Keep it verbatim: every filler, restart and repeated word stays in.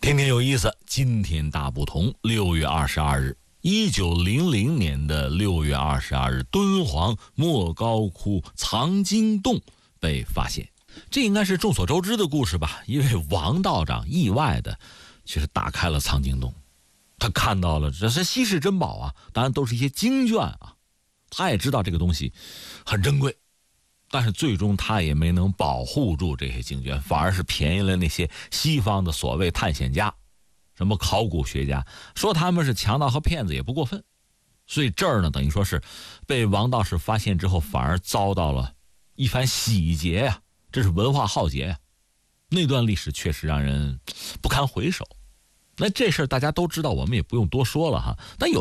天天有意思，今天大不同。六月二十二日，一九零零年的六月二十二日，敦煌莫高窟藏经洞被发现。这应该是众所周知的故事吧？因为王道长意外的，其实打开了藏经洞，他看到了这是稀世珍宝啊，当然都是一些经卷啊。他也知道这个东西很珍贵，但是最终他也没能保护住这些经卷，反而是便宜了那些西方的所谓探险家，什么考古学家，说他们是强盗和骗子也不过分。所以这儿呢，等于说是被王道士发现之后，反而遭到了一番洗劫呀、啊，这是文化浩劫呀、啊。那段历史确实让人不堪回首。那这事儿大家都知道，我们也不用多说了哈。但有